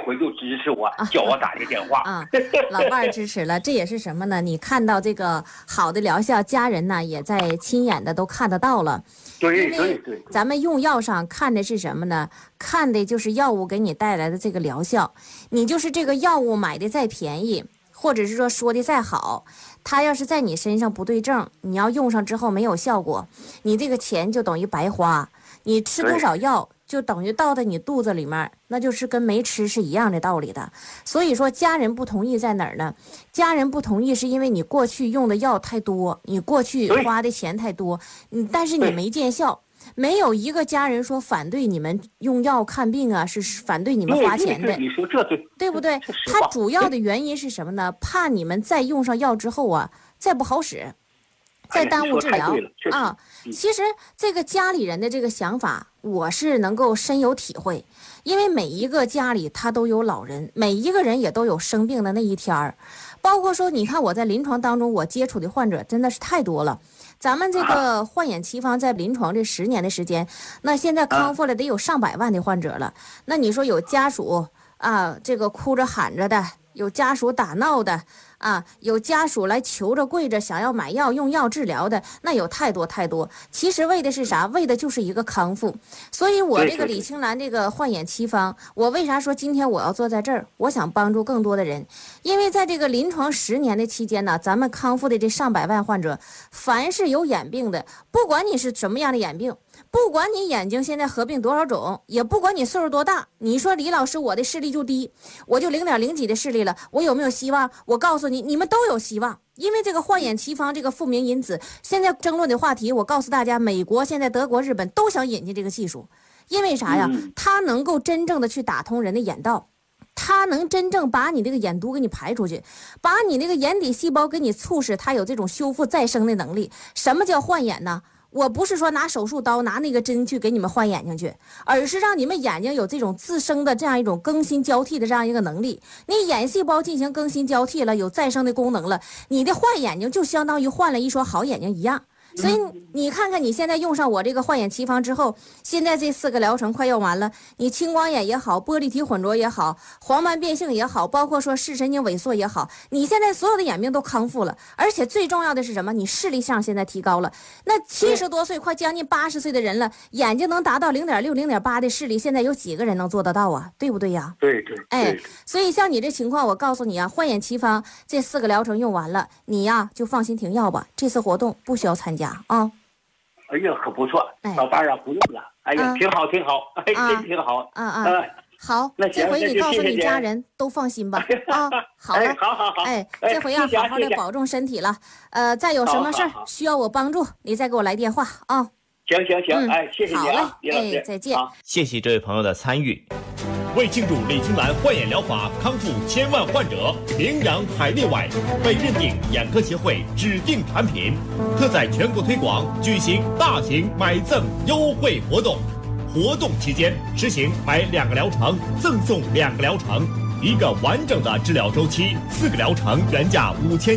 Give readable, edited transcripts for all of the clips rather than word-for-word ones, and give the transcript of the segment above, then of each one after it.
回就支持我，叫我打这个电话。 老伴儿支持了，这也是什么呢？你看到这个好的疗效，家人呢也在亲眼的都看得到了。 对， 咱们用药上看的是什么呢？看的就是药物给你带来的这个疗效。你就是这个药物买的再便宜，或者是说的再好，它要是在你身上不对症，你要用上之后没有效果，你这个钱就等于白花。你吃多少药就等于倒在你肚子里面，那就是跟没吃是一样的道理的。所以说家人不同意在哪儿呢？家人不同意是因为你过去用的药太多，你过去花的钱太多，但是你没见效。没有一个家人说反对你们用药看病啊，是反对你们花钱的。 你说这对不对？它主要的原因是什么呢？怕你们再用上药之后啊，再不好使，再耽误治疗啊。其实这个家里人的这个想法，我是能够深有体会，因为每一个家里他都有老人，每一个人也都有生病的那一天儿。包括说，你看我在临床当中，我接触的患者真的是太多了。咱们这个焕眼奇方在临床这10年的时间，那现在康复了得有上百万的患者了。那你说有家属啊，这个哭着喊着的，有家属打闹的啊，有家属来求着跪着想要买药用药治疗的，那有太多太多。其实为的是啥？为的就是一个康复。所以我这个李青兰这个焕眼奇方，我为啥说今天我要坐在这儿？我想帮助更多的人，因为在这个临床10年的期间呢，咱们康复的这上百万患者，凡是有眼病的，不管你是什么样的眼病，不管你眼睛现在合并多少种，也不管你岁数多大，你说李老师我的视力就低，我就0.0几的视力了，我有没有希望？我告诉你，你们都有希望。因为这个焕眼奇方这个复明因子，现在争论的话题，我告诉大家，美国现在德国日本都想引进这个技术。因为啥呀？它能够真正的去打通人的眼道，它能真正把你这个眼毒给你排出去，把你那个眼底细胞给你促使它有这种修复再生的能力。什么叫换眼呢？我不是说拿手术刀拿那个针去给你们换眼睛去，而是让你们眼睛有这种自生的这样一种更新交替的这样一个能力。你眼细胞进行更新交替了，有再生的功能了，你的换眼睛就相当于换了一双好眼睛一样。所以你看看你现在用上我这个焕眼奇方之后，现在这4个疗程快用完了，你青光眼也好，玻璃体混浊也好，黄斑变性也好，包括说视神经萎缩也好，你现在所有的眼病都康复了。而且最重要的是什么？你视力上现在提高了。那70多岁快将近80岁的人了，眼睛能达到0.6 0.8的视力，现在有几个人能做得到啊？对不对呀？ 对。 所以像你这情况，我告诉你啊，焕眼奇方这4个疗程用完了，你呀就放心停药吧，这次活动不需要参加啊。 哎呀，可不错，老伴儿啊，不用了。哎呀，挺好，真挺好。 好， 那这回你告诉你家人都放心吧。啊，好了， 好。 这回要好好的保重身体了。再有什么事儿需要我帮助，你再给我来电话啊。 行，谢谢你。 好嘞，再见。 谢谢这位朋友的参与。为庆祝李青兰焕眼疗法康复1000万患者，名扬海内外，被认定眼科协会指定产品，特在全国推广，举行大型买赠优惠活动。活动期间实行买2个疗程赠送2个疗程，1个完整的治疗周期，4个疗程原价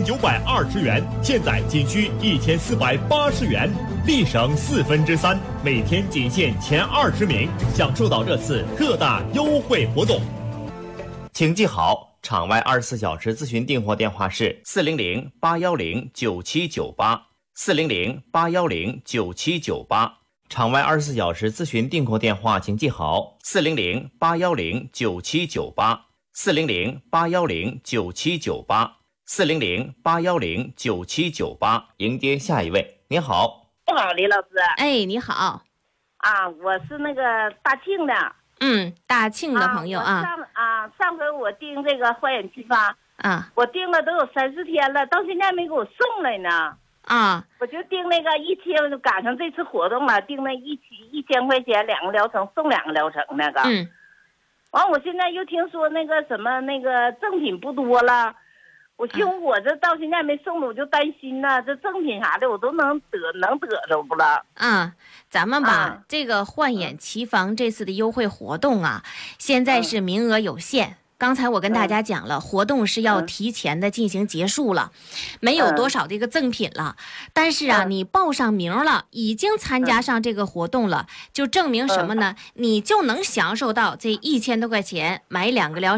5920元，现在仅需1480元，立省3/4，每天仅限前20名享受到这次特大优惠活动。请记好，场外24小时咨询订货电话是400-810-9798，400-810-9798。场外24小时咨询订货电话请记好，400-810-9798，400-810-9798，400-810-9798。迎接下一位。您好。 你好，李老师。 哎，你好。 啊，我是那个大庆的。 大庆的朋友啊。 上回我订这个焕眼奇方啊， 我订了都有30天了，到现在没给我送来呢。我就订那个1000，赶上这次活动了，订那1000块钱2个疗程送2个疗程那个。完，我现在又听说那个什么那个赠品不多了，我寻思我这到现在没送的，我就担心呢，这赠品啥的我都能得着不了。 咱们把这个焕眼奇方这次的优惠活动啊，现在是名额有限。刚才我跟大家讲了，活动是要提前的进行结束了，没有多少的一个赠品了。但是啊，你报上名了，已经参加上这个活动了，就证明什么呢？你就能享受到这1000多块钱买2个疗